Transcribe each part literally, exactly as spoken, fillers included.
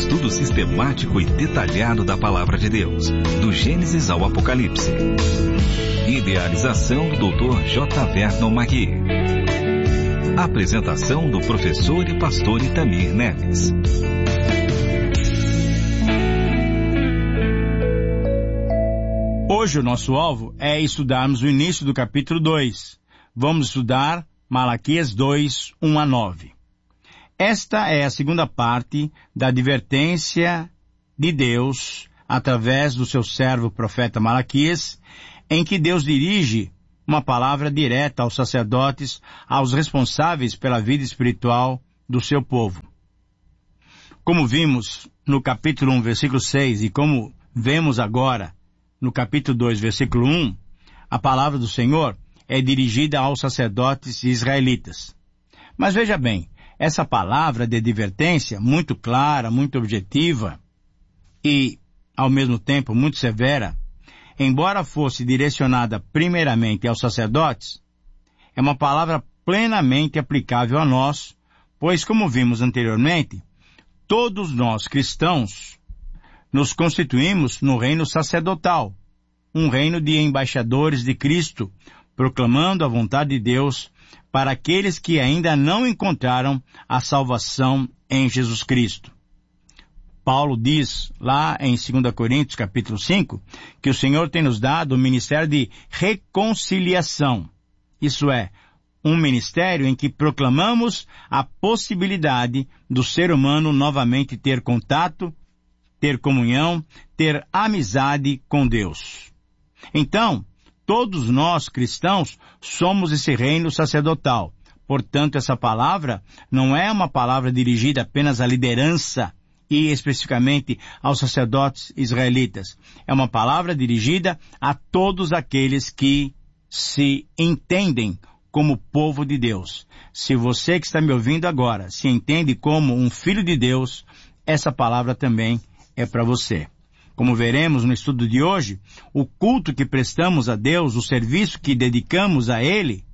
estudo sistemático e detalhado da Palavra de Deus, do Gênesis ao Apocalipse. Idealização do doutor J. Vernon Magui. Apresentação do professor e pastor Itamir Neves. Hoje o nosso alvo é estudarmos o início do capítulo dois. Vamos estudar Malaquias dois, um a nove. Esta é a segunda parte da advertência de Deus através do seu servo profeta Malaquias, em que Deus dirige uma palavra direta aos sacerdotes, aos responsáveis pela vida espiritual do seu povo. Como vimos no capítulo um, versículo seis, e como vemos agora no capítulo dois, versículo um, a palavra do Senhor é dirigida aos sacerdotes israelitas. Mas veja bem, essa palavra de advertência, muito clara, muito objetiva e, ao mesmo tempo, muito severa, embora fosse direcionada primeiramente aos sacerdotes, é uma palavra plenamente aplicável a nós, pois, como vimos anteriormente, todos nós cristãos nos constituímos no reino sacerdotal, um reino de embaixadores de Cristo, proclamando a vontade de Deus para aqueles que ainda não encontraram a salvação em Jesus Cristo. Paulo diz lá em dois Coríntios capítulo cinco, que o Senhor tem nos dado o ministério de reconciliação. Isso é, um ministério em que proclamamos a possibilidade do ser humano novamente ter contato, ter comunhão, ter amizade com Deus. Então, todos nós cristãos somos esse reino sacerdotal. Portanto, essa palavra não é uma palavra dirigida apenas à liderança e especificamente aos sacerdotes israelitas. É uma palavra dirigida a todos aqueles que se entendem como povo de Deus. Se você que está me ouvindo agora se entende como um filho de Deus, essa palavra também é para você. Como veremos no estudo de hoje, o culto que prestamos a Deus, o serviço que dedicamos a Ele,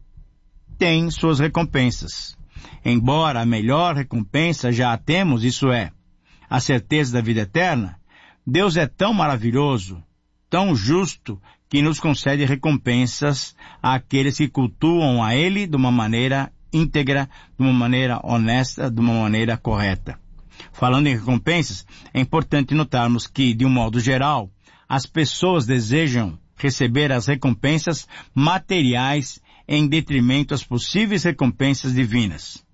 tem suas recompensas. Embora a melhor recompensa já a temos, isso é, a certeza da vida eterna, Deus é tão maravilhoso, tão justo, que nos concede recompensas àqueles que cultuam a Ele de uma maneira íntegra, de uma maneira honesta, de uma maneira correta. Falando em recompensas, é importante notarmos que, de um modo geral, as pessoas desejam receber as recompensas materiais em detrimento das possíveis recompensas divinas.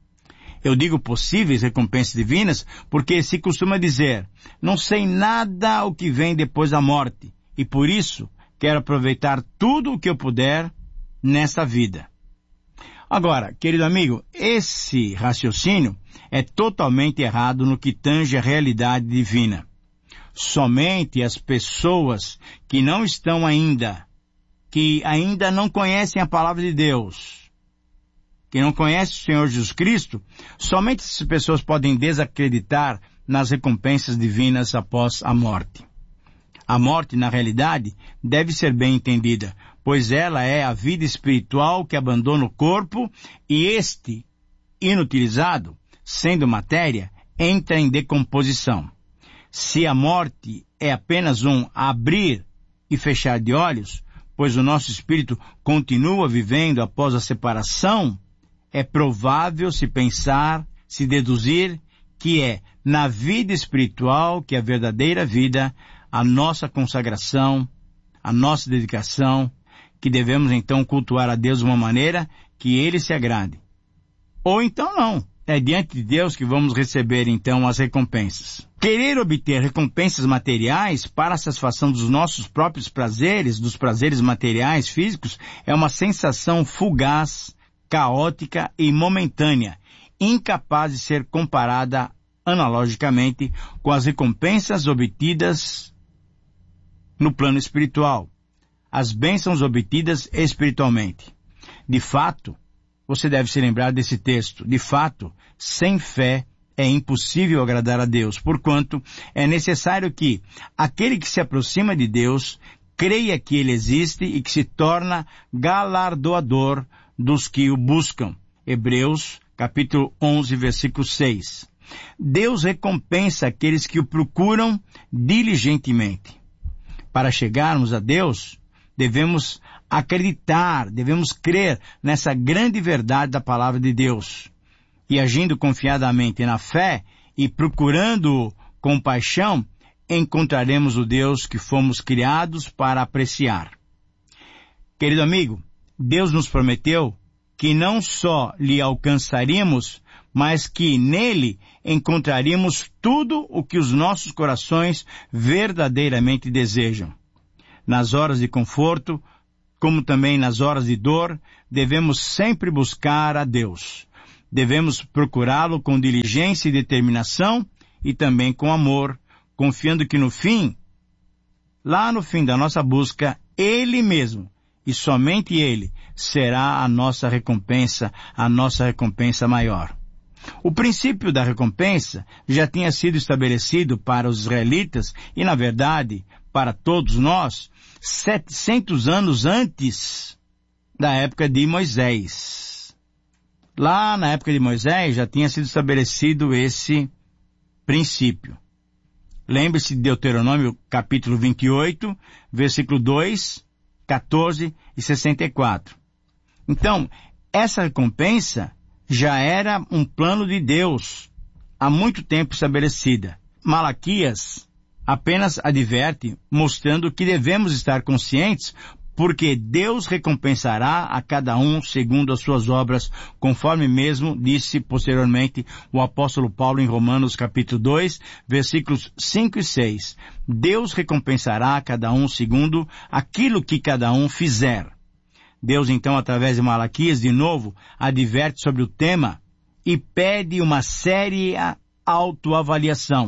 Eu digo possíveis recompensas divinas porque se costuma dizer, não sei nada o que vem depois da morte, e por isso quero aproveitar tudo o que eu puder nesta vida. Agora, querido amigo, esse raciocínio é totalmente errado no que tange a realidade divina. Somente as pessoas que não estão ainda, que ainda não conhecem a palavra de Deus, que não conhecem o Senhor Jesus Cristo, somente essas pessoas podem desacreditar nas recompensas divinas após a morte. A morte, na realidade, deve ser bem entendida, pois ela é a vida espiritual que abandona o corpo e este, inutilizado, sendo matéria, entra em decomposição. Se a morte é apenas um abrir e fechar de olhos, pois o nosso espírito continua vivendo após a separação, é provável se pensar, se deduzir, que é na vida espiritual que a verdadeira vida, a nossa consagração, a nossa dedicação, que devemos então cultuar a Deus de uma maneira que Ele se agrade. Ou então não. É diante de Deus que vamos receber então as recompensas. Querer obter recompensas materiais para a satisfação dos nossos próprios prazeres, dos prazeres materiais físicos, é uma sensação fugaz, caótica e momentânea, incapaz de ser comparada analogicamente com as recompensas obtidas no plano espiritual, as bênçãos obtidas espiritualmente. De fato, você deve se lembrar desse texto. De fato, sem fé é impossível agradar a Deus, porquanto é necessário que aquele que se aproxima de Deus creia que Ele existe e que se torna galardoador dos que o buscam. Hebreus, capítulo onze, versículo seis. Deus recompensa aqueles que o procuram diligentemente. Para chegarmos a Deus, devemos acreditar, devemos crer nessa grande verdade da palavra de Deus. E agindo confiadamente na fé e procurando com paixão, encontraremos o Deus que fomos criados para apreciar. Querido amigo, Deus nos prometeu que não só lhe alcançaríamos, mas que nele encontraríamos tudo o que os nossos corações verdadeiramente desejam. Nas horas de conforto, como também nas horas de dor, devemos sempre buscar a Deus. Devemos procurá-lo com diligência e determinação e também com amor, confiando que no fim, lá no fim da nossa busca, Ele mesmo, e somente Ele, será a nossa recompensa, a nossa recompensa maior. O princípio da recompensa já tinha sido estabelecido para os israelitas e, na verdade, para todos nós, setecentos anos antes da época de Moisés. Lá na época de Moisés já tinha sido estabelecido esse princípio. Lembre-se de Deuteronômio capítulo vinte e oito, versículo dois, quatorze e sessenta e quatro. Então, essa recompensa já era um plano de Deus, há muito tempo estabelecida. Malaquias apenas adverte, mostrando que devemos estar conscientes, porque Deus recompensará a cada um segundo as suas obras, conforme mesmo disse posteriormente o apóstolo Paulo em Romanos capítulo dois, versículos cinco e seis. Deus recompensará a cada um segundo aquilo que cada um fizer. Deus então, através de Malaquias, de novo, adverte sobre o tema e pede uma séria autoavaliação.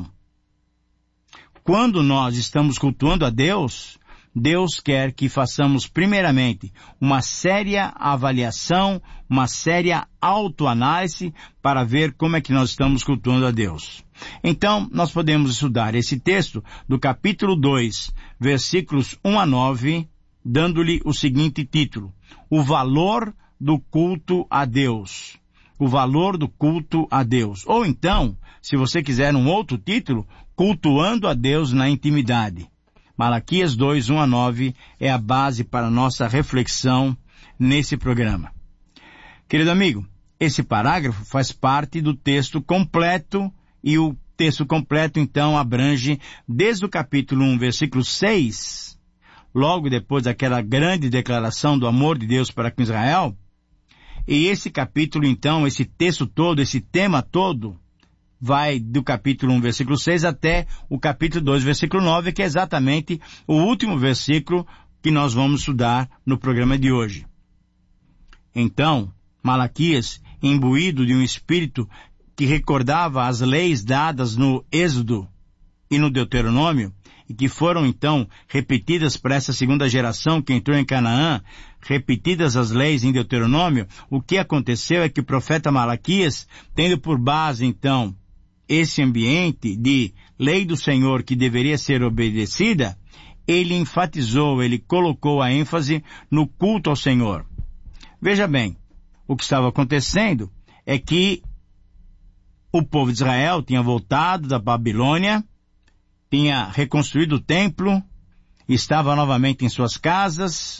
Quando nós estamos cultuando a Deus, Deus quer que façamos primeiramente uma séria avaliação, uma séria autoanálise para ver como é que nós estamos cultuando a Deus. Então, nós podemos estudar esse texto do capítulo dois, versículos um a nove, dando-lhe o seguinte título: O valor do culto a Deus. O valor do culto a Deus. Ou então, se você quiser um outro título, Cultuando a Deus na Intimidade. Malaquias dois, um a nove é a base para a nossa reflexão nesse programa. Querido amigo, esse parágrafo faz parte do texto completo e o texto completo então abrange desde o capítulo um, versículo seis, logo depois daquela grande declaração do amor de Deus para com Israel. E esse capítulo então, esse texto todo, esse tema todo, vai do capítulo um, versículo seis, até o capítulo dois, versículo nove, que é exatamente o último versículo que nós vamos estudar no programa de hoje. Então, Malaquias, imbuído de um espírito que recordava as leis dadas no Êxodo e no Deuteronômio, e que foram então repetidas para essa segunda geração que entrou em Canaã, repetidas as leis em Deuteronômio, o que aconteceu é que o profeta Malaquias, tendo por base então esse ambiente de lei do Senhor que deveria ser obedecida, ele enfatizou, ele colocou a ênfase no culto ao Senhor. Veja bem, o que estava acontecendo é que o povo de Israel tinha voltado da Babilônia, tinha reconstruído o templo, estava novamente em suas casas,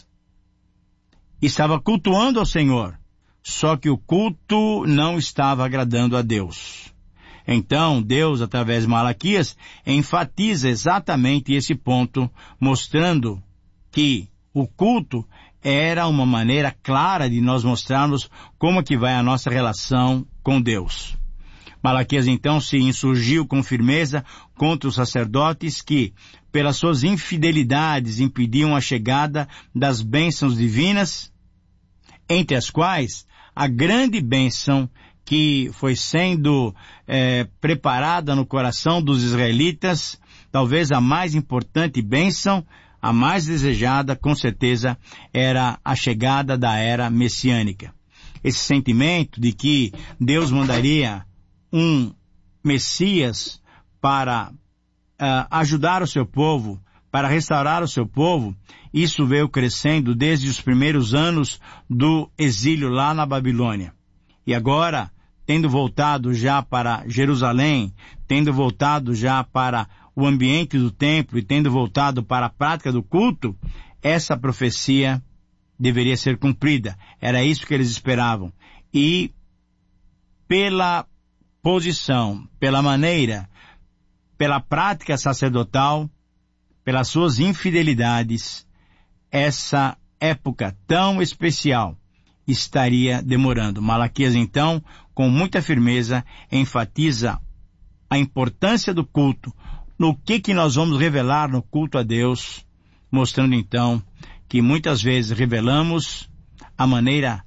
estava cultuando ao Senhor, só que o culto não estava agradando a Deus. Então, Deus, através de Malaquias, enfatiza exatamente esse ponto, mostrando que o culto era uma maneira clara de nós mostrarmos como que vai a nossa relação com Deus. Malaquias, então, se insurgiu com firmeza contra os sacerdotes que, pelas suas infidelidades, impediam a chegada das bênçãos divinas, entre as quais a grande bênção que foi sendo é, preparada no coração dos israelitas, talvez a mais importante bênção, a mais desejada, com certeza, era a chegada da era messiânica. Esse sentimento de que Deus mandaria um Messias para uh, ajudar o seu povo, para restaurar o seu povo, isso veio crescendo desde os primeiros anos do exílio lá na Babilônia. E agora, tendo voltado já para Jerusalém, tendo voltado já para o ambiente do templo e tendo voltado para a prática do culto, essa profecia deveria ser cumprida. Era isso que eles esperavam. E pela posição, pela maneira, pela prática sacerdotal, pelas suas infidelidades, essa época tão especial estaria demorando. Malaquias, então, com muita firmeza, enfatiza a importância do culto, no que que nós vamos revelar no culto a Deus, mostrando então que muitas vezes revelamos a maneira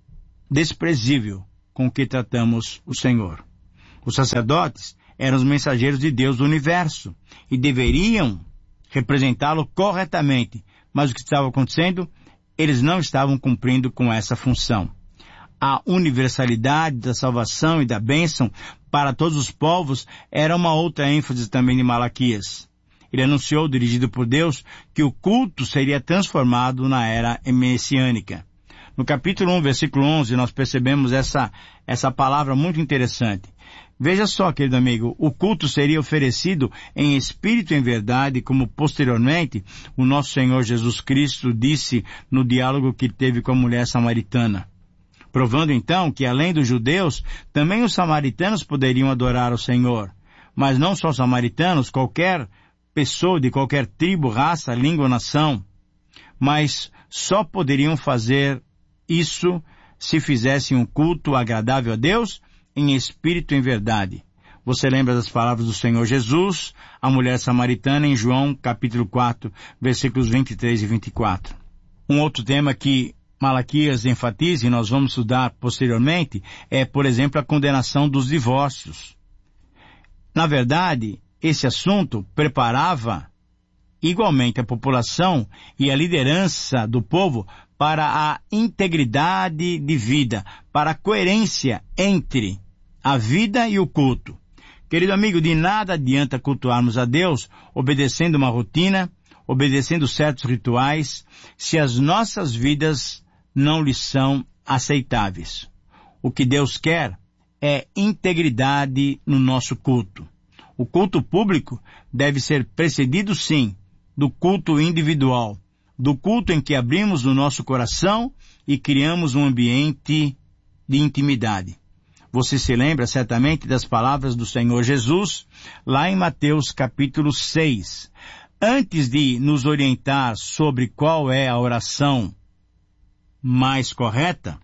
desprezível com que tratamos o Senhor. Os sacerdotes eram os mensageiros de Deus do universo e deveriam representá-lo corretamente, mas o que estava acontecendo? Eles não estavam cumprindo com essa função. A universalidade da salvação e da bênção para todos os povos era uma outra ênfase também de Malaquias. Ele anunciou, dirigido por Deus, que o culto seria transformado na era messiânica. No capítulo um, versículo onze, nós percebemos essa, essa palavra muito interessante. Veja só, querido amigo, o culto seria oferecido em espírito e em verdade, como posteriormente o nosso Senhor Jesus Cristo disse no diálogo que teve com a mulher samaritana. Provando então que além dos judeus, também os samaritanos poderiam adorar o Senhor. Mas não só os samaritanos, qualquer pessoa de qualquer tribo, raça, língua ou nação. Mas só poderiam fazer isso se fizessem um culto agradável a Deus em espírito e em verdade. Você lembra das palavras do Senhor Jesus, a mulher samaritana, em João capítulo quatro, versículos vinte e três e vinte e quatro. Um outro tema que Malaquias enfatiza, e nós vamos estudar posteriormente, é, por exemplo, a condenação dos divórcios. Na verdade, esse assunto preparava igualmente a população e a liderança do povo para a integridade de vida, para a coerência entre a vida e o culto. Querido amigo, de nada adianta cultuarmos a Deus obedecendo uma rotina, obedecendo certos rituais, se as nossas vidas não lhe são aceitáveis. O que Deus quer é integridade no nosso culto. O culto público deve ser precedido, sim, do culto individual, do culto em que abrimos o nosso coração e criamos um ambiente de intimidade. Você se lembra certamente das palavras do Senhor Jesus, lá em Mateus capítulo seis. Antes de nos orientar sobre qual é a oração mais correta,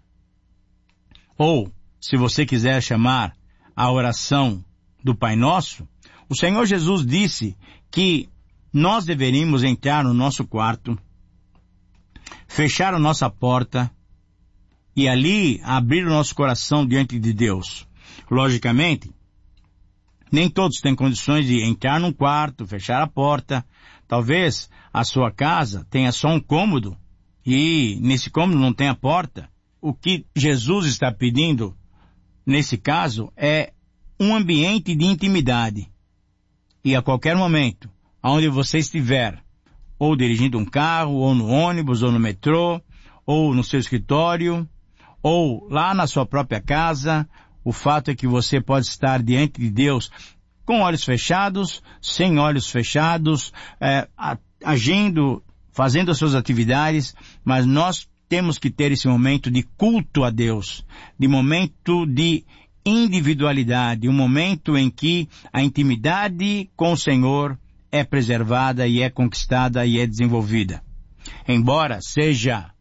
ou, se você quiser chamar, a oração do Pai Nosso, o Senhor Jesus disse que nós deveríamos entrar no nosso quarto, fechar a nossa porta e ali abrir o nosso coração diante de Deus. Logicamente, nem todos têm condições de entrar num quarto, fechar a porta. Talvez a sua casa tenha só um cômodo e nesse cômodo não tem a porta. O que Jesus está pedindo, nesse caso, é um ambiente de intimidade. E a qualquer momento, aonde você estiver, ou dirigindo um carro, ou no ônibus, ou no metrô, ou no seu escritório, ou lá na sua própria casa, o fato é que você pode estar diante de Deus com olhos fechados, sem olhos fechados, é, agindo, fazendo as suas atividades, mas nós temos que ter esse momento de culto a Deus, de momento de individualidade, um momento em que a intimidade com o Senhor é preservada e é conquistada e é desenvolvida. Embora seja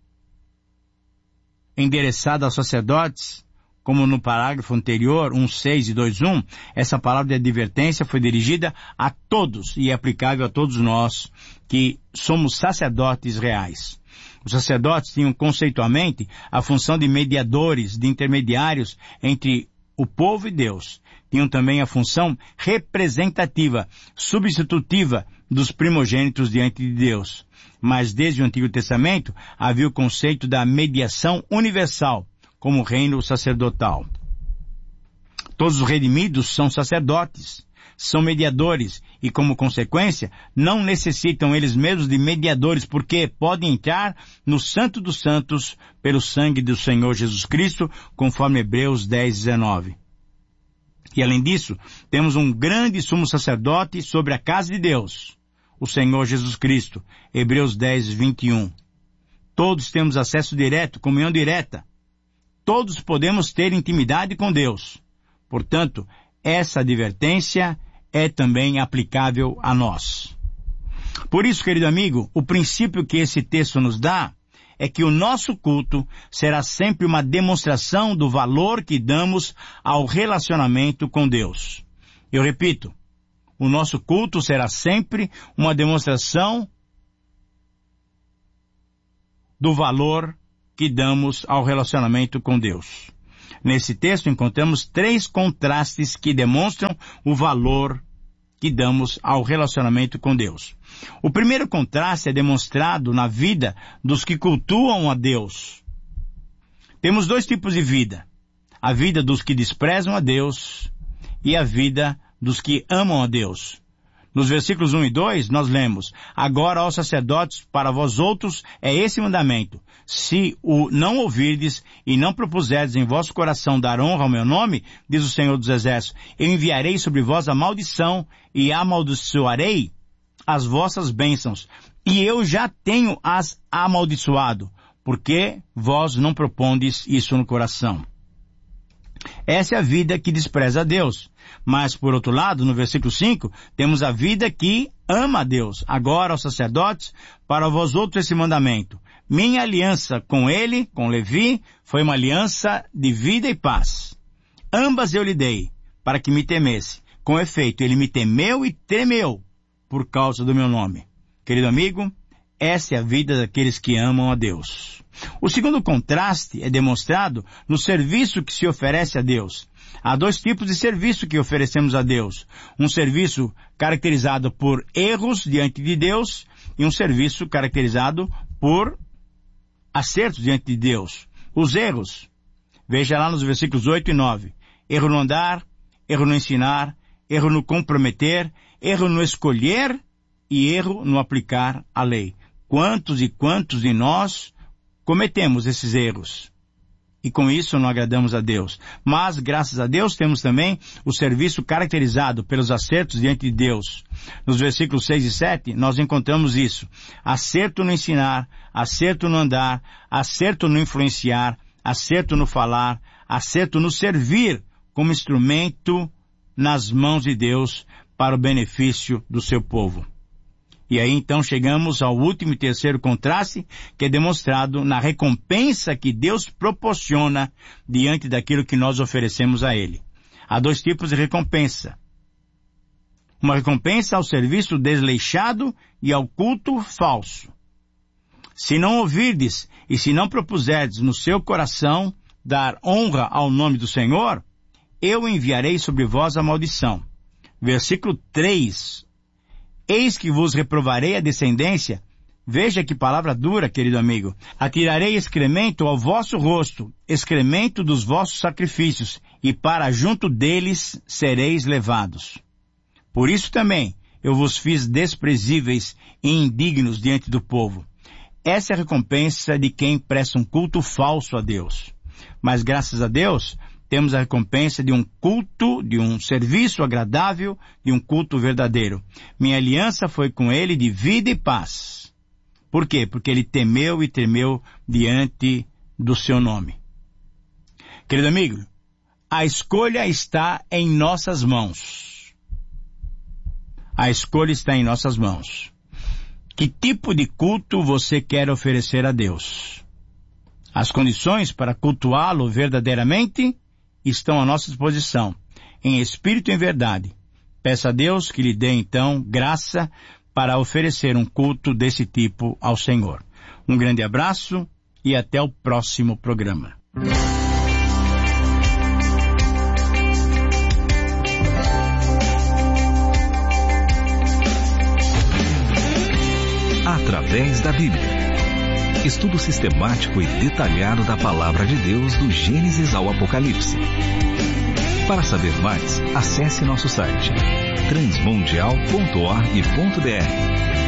endereçada aos sacerdotes, como no parágrafo anterior, um seis e dois um, essa palavra de advertência foi dirigida a todos e é aplicável a todos nós que somos sacerdotes reais. Os sacerdotes tinham conceitualmente a função de mediadores, de intermediários entre o povo e Deus. Tinham também a função representativa, substitutiva dos primogênitos diante de Deus. Mas desde o Antigo Testamento havia o conceito da mediação universal como reino sacerdotal. Todos os redimidos são sacerdotes, são mediadores e, como consequência, não necessitam eles mesmos de mediadores, porque podem entrar no Santo dos Santos pelo sangue do Senhor Jesus Cristo, conforme Hebreus dez, dezenove. E além disso, temos um grande sumo sacerdote sobre a casa de Deus, o Senhor Jesus Cristo. Hebreus dez, vinte e um. Todos temos acesso direto, comunhão direta. Todos podemos ter intimidade com Deus. Portanto, essa advertência é também aplicável a nós. Por isso, querido amigo, o princípio que esse texto nos dá é que o nosso culto será sempre uma demonstração do valor que damos ao relacionamento com Deus. Eu repito, o nosso culto será sempre uma demonstração do valor que damos ao relacionamento com Deus. Nesse texto encontramos três contrastes que demonstram o valor que damos ao relacionamento com Deus. O primeiro contraste é demonstrado na vida dos que cultuam a Deus. Temos dois tipos de vida: a vida dos que desprezam a Deus e a vida dos que amam a Deus. Nos versículos um e dois, nós lemos: agora, ó sacerdotes, para vós outros é esse mandamento: se o não ouvirdes e não propuserdes em vosso coração dar honra ao meu nome, diz o Senhor dos Exércitos, eu enviarei sobre vós a maldição e amaldiçoarei as vossas bênçãos. E eu já tenho as amaldiçoado, porque vós não propondes isso no coração. Essa é a vida que despreza a Deus. Mas, por outro lado, no versículo cinco, temos a vida que ama a Deus. Agora, aos sacerdotes, para vós outros esse mandamento: minha aliança com ele, com Levi, foi uma aliança de vida e paz. Ambas eu lhe dei, para que me temesse. Com efeito, ele me temeu e tremeu por causa do meu nome. Querido amigo, essa é a vida daqueles que amam a Deus. O segundo contraste é demonstrado no serviço que se oferece a Deus. Há dois tipos de serviço que oferecemos a Deus. Um serviço caracterizado por erros diante de Deus e um serviço caracterizado por acertos diante de Deus. Os erros, veja lá nos versículos oito e nove. Erro no andar, erro no ensinar, erro no comprometer, erro no escolher e erro no aplicar a lei. Quantos e quantos de nós cometemos esses erros? E com isso não agradamos a Deus. Mas, graças a Deus, temos também o serviço caracterizado pelos acertos diante de Deus. Nos versículos seis e sete, nós encontramos isso. Acerto no ensinar, acerto no andar, acerto no influenciar, acerto no falar, acerto no servir como instrumento nas mãos de Deus para o benefício do seu povo. E aí então chegamos ao último e terceiro contraste, que é demonstrado na recompensa que Deus proporciona diante daquilo que nós oferecemos a Ele. Há dois tipos de recompensa. Uma recompensa ao serviço desleixado e ao culto falso. Se não ouvirdes e se não propuserdes no seu coração dar honra ao nome do Senhor, eu enviarei sobre vós a maldição. Versículo três. Eis que vos reprovarei a descendência. Veja que palavra dura, querido amigo. Atirarei excremento ao vosso rosto, excremento dos vossos sacrifícios, e para junto deles sereis levados. Por isso também eu vos fiz desprezíveis e indignos diante do povo. Essa é a recompensa de quem presta um culto falso a Deus. Mas graças a Deus, temos a recompensa de um culto, de um serviço agradável, de um culto verdadeiro. Minha aliança foi com ele de vida e paz. Por quê? Porque ele temeu e tremeu diante do seu nome. Querido amigo, a escolha está em nossas mãos. A escolha está em nossas mãos. Que tipo de culto você quer oferecer a Deus? As condições para cultuá-lo verdadeiramente estão à nossa disposição, em espírito e em verdade. Peça a Deus que lhe dê, então, graça para oferecer um culto desse tipo ao Senhor. Um grande abraço e até o próximo programa. Através da Bíblia. Estudo sistemático e detalhado da Palavra de Deus do Gênesis ao Apocalipse. Para saber mais, acesse nosso site transmundial ponto org ponto br.